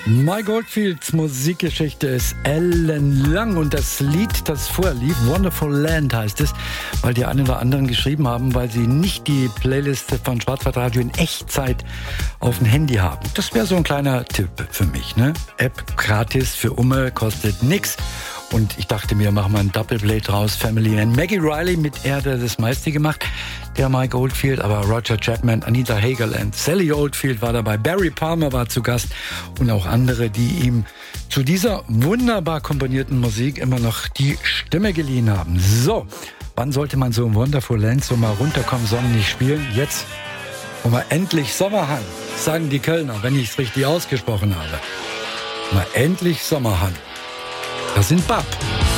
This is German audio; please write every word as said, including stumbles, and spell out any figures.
Mike Oldfields Musikgeschichte ist ellenlang und das Lied, das vorher lief, Wonderful Land heißt es, weil die einen oder anderen geschrieben haben, weil sie nicht die Playliste von Schwarzwaldradio in Echtzeit auf dem Handy haben. Das wäre so ein kleiner Tipp für mich, ne? App gratis für Umme, kostet nix. Und ich dachte mir, machen wir ein Doubleplay draus, Family and Maggie Riley, mit er der das meiste gemacht, der Mike Oldfield, aber Roger Chapman, Anita Hagerland, Sally Oldfield war dabei, Barry Palmer war zu Gast und auch andere, die ihm zu dieser wunderbar komponierten Musik immer noch die Stimme geliehen haben. So, wann sollte man so im Wonderful Land so mal runterkommen, sonnig spielen? Jetzt, wo wir endlich Sommer haben, sagen die Kölner, wenn ich es richtig ausgesprochen habe. Mal endlich Sommer haben. Das sind Bab.